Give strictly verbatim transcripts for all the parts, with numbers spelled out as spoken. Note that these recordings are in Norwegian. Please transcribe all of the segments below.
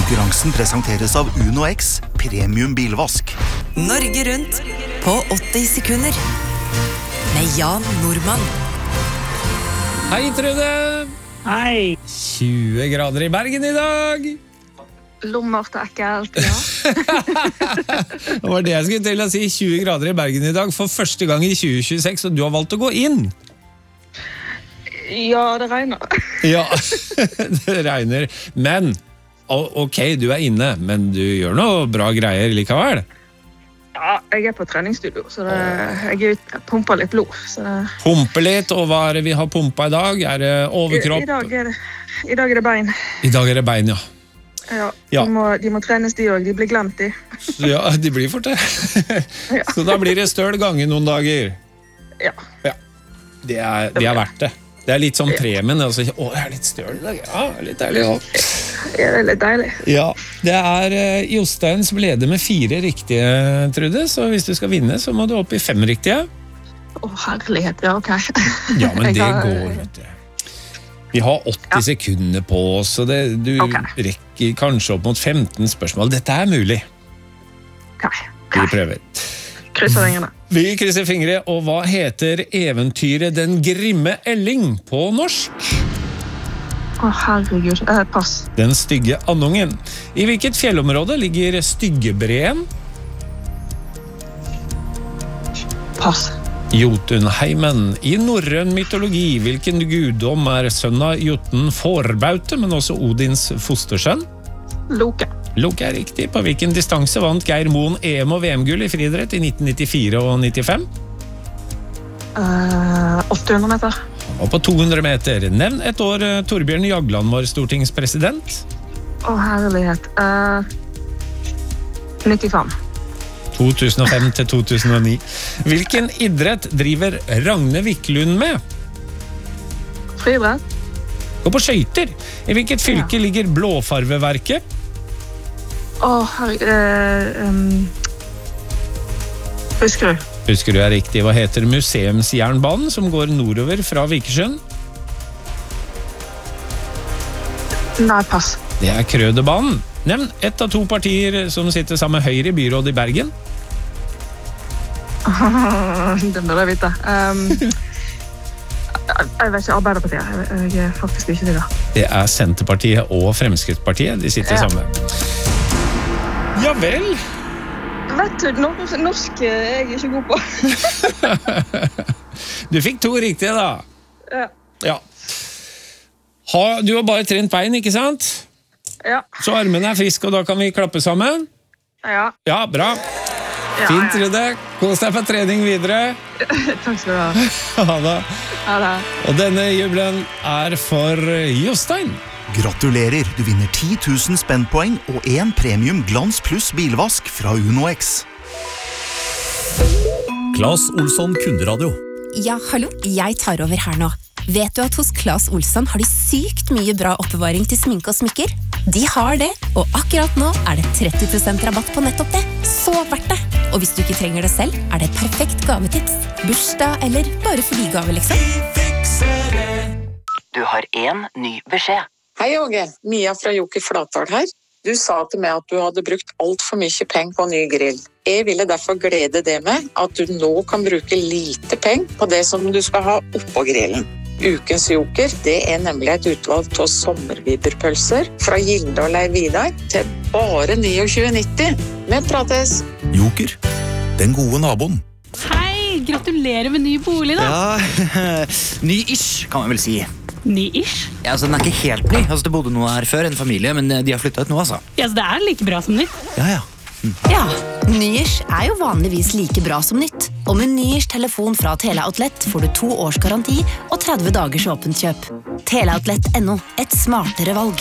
Konkurransen presenteres av Uno X, premium bilvask. Norge rundt på åtti sekunder. Med Jan Normann. Hei, Trude! Hei. tjue grader i Bergen i dag. Lommert og ekkelt, ja. Det var det jeg skulle til å si, tjue grader i Bergen i dag for første gang i tjue tjueseks, og du har valgt å gå inn. Ja, det regner. Ja, det regner. Men, ok, du er inne, men du gjør noe bra greier likevel. Ja, jeg er på treningsstudio, så det, jeg pumper litt blod. Så det... Pumper litt, og hva er det vi har pumpet i dag? Er det overkropp? I, i, dag, er det, I dag er det bein. I dag er det bein, ja. Ja, ja. De, må, de må trenes de også, de blir glemt de. Ja, de blir fort det. Ja. Så da blir det støl gange noen dager. Ja. Ja. Det er, det er verdt det. Det er litt sånn premien, altså, å, jeg er litt støl i dag. Ja, det er litt deilig. Ja. Ja, det er litt deilig. Ja, det er uh, Jostein som leder med fire riktige, Trude, så hvis du skal vinne, så må du opp i fem riktige. Å, herlighet, ja, ok. Ja, men det går, vet du. Vi har åtti ja. sekunder på oss, så det, du okay. rekker kanskje opp mot femten spørsmål. Dette er mulig. Ok. okay. Vi prøver. Krysser fingrene. Vi krysser fingre, og hva heter eventyret Den grimme Elling på norsk? Å, herregud. Eh, pass. Den stygge andungen. I hvilket fjellområde ligger Styggebreen? Pass. Jotunheimen. I norrøn mytologi, hvilken guddom er sønn av Jotun Forbaute, men også Odins fostersønn? Loke. Loke er riktig. På hvilken distanse vant Geir Moen E M og V M-gull i friidrett i nitten nittifire og nittifem? Uh, åtte hundre meter. Og på to hundre meter. Nevn et år Torbjørn Jagland var stortingspresident. Å, herlighet. Uh, nittifem. to tusen og fem til to tusen og ni. Hvilken idrett driver Ragne Wiklund med? Friidrett. Gå på skøyter. I hvilket fylke ja. ligger Blåfarveverket? Å, herregud. Uh, um, Buskerud. Buskerud er riktig. Hva heter museumsjernbanen som går nordover fra Vikersund? Nei, pass. Det er Krøderbanen. Nevn ett av to partier som sitter sammen med Høyre i byrådet i Bergen. Den bør jeg vite. Um, jeg vet ikke, Arbeiderpartiet. Jeg, jeg er faktisk ikke det. Det er Senterpartiet og Fremskrittspartiet. De sitter ja. sammen. Ja vel. Vet du, norsk er jeg ikke god på. Du fikk to riktige da. Ja. Ja. Ha, du har bare trent bein, ikke sant? Ja. Så armene er friske, og da kan vi klappe sammen? Ja. Ja, bra. Ja, Fint, ja. Trude. Kos deg på trening videre. Takk skal du ha. Ha det. Ha det. Og denne jubelen er for Jostein. Gratulerer, du vinner ti tusen spennpoeng og en premium Glans Plus bilvask fra Uno X. Claes Olsson Kunderadio. Ja, hallo, jeg tar over her nå. Vet du at hos Claes Olsson har de sykt mye bra oppbevaring til sminke og smykker? De har det, og akkurat nå er det tretti prosent rabatt på nettopp det. Så verdt det! Og hvis du ikke trenger det selv, er det et perfekt gavetips. Bursdag eller bare fordi gave, liksom. Du har en ny beskjed. Hei, Åge. Mia fra Joker Flatdal her. Du sa til meg at du hadde brukt alt for mye penger på ny grill. Jeg ville derfor glede deg med at du nå kan bruke lite penger på det som du skal ha oppå grillen. Ukens Joker, det er nemlig et utvalg av sommerviberpølser fra Gilde og Leiv Vidar til bare tjueni nitti. Vi prates! Joker, den gode naboen. Hei, gratulerer med ny bolig da. Ja, ny-ish kan man vel si. Ny-ish? Ja, altså den er ikke helt ny. Altså det bodde noe her før, en familie, men de har flyttet ut nå, altså. Ja, så det er like bra som nytt. Ja, ja. Mm. Ja, Ny-ish er jo vanligvis like bra som nytt. Og med Ny-ish telefon fra Teleoutlet får du to års garanti og tretti dagers åpent kjøp. Teleoutlet punktum no, et smartere valg.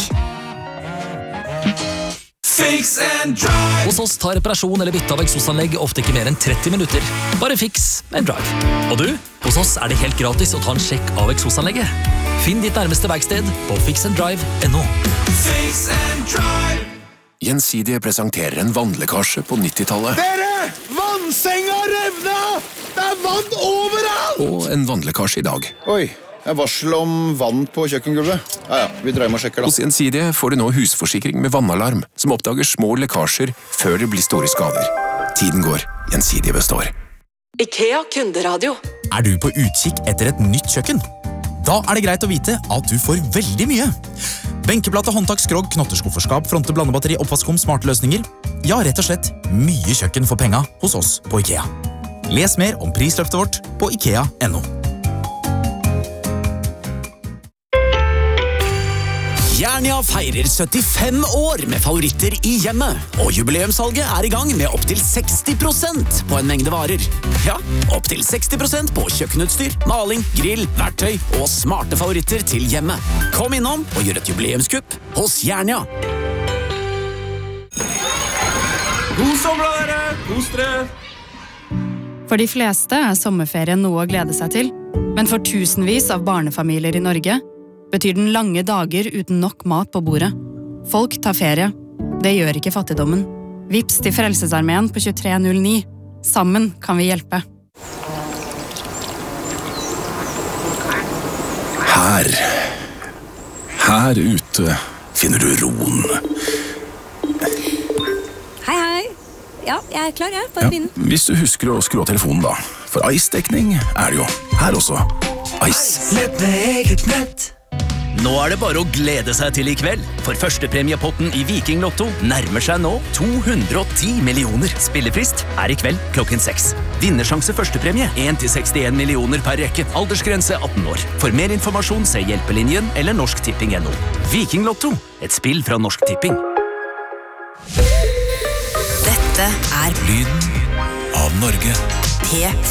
Fix and drive. Hos oss tar reparasjon eller bytte av eksosanlegg ofte ikke mer enn tretti minutter. Bare fix and drive. Og du, hos oss er det helt gratis å ta en sjekk av eksosanlegget. Finn ditt nærmeste verksted på fix and drive punktum no. Fix and drive. Gjensidige presenterer en vannlekkasje på nittitallet. Dere! Vannsenga revna! Det er vann overalt! Og en vannlekkasje i dag. Oi, Varsel om vann på kjøkkengulvet. Ja, ja, vi dreier med å sjekke da. Hos Gjensidige får du nå husforsikring med vannalarm, som oppdager små lekkasjer før det blir store skader. Tiden går, Gjensidige består. IKEA kunderadio. Er du på utkikk etter et nytt kjøkken? Da er det greit å vite at du får veldig mye. Benkeplate, håndtak, skrog, knotteskufferskap, fronte, blandebatteri, oppvaskom, smarte løsninger. Ja, rett og slett mye kjøkken for penga hos oss på IKEA. Les mer om prisløftet vårt på ikea punktum no. Jernia feirer syttifem år med favoritter i hjemmet, og jubileumssalget er i gang med opp til seksti prosent på en mengde varer. Ja, opp til seksti prosent på kjøkkenutstyr, maling, grill, verktøy og smarte favoritter til hjemmet. Kom innom og gjør et jubileumskupp hos Jernia. God sommer, dere! Kos dere! For de fleste er sommerferien noe å glede seg til, men for tusenvis av barnefamilier i Norge betyr den lange dager uten nok mat på bordet. Folk tar ferie. Det gjør ikke fattigdommen. Vips til Frelsesarmeen på tjuetre null ni. Sammen kan vi hjelpe. Her. Her ute finner du roen. Hei, hei. Ja, jeg er klar, jeg. Bare begynn. Ja, hvis du husker å skru av telefonen da. For ice-dekning er det jo. Her også. Ice. Nett med eget nett. Nå er det bare å glede seg til i kveld, for førstepremiepotten i Viking Lotto nærmer seg nå to hundre og ti millioner. Spillefrist er i kveld klokken seks. Vinnersjanse førstepremie en til sekstien millioner per rekke. Aldersgrense atten år. For mer informasjon se Hjelpelinjen eller Norsk Tipping punktum no. Viking Lotto, et spill fra Norsk Tipping. Dette er Lyden av Norge. P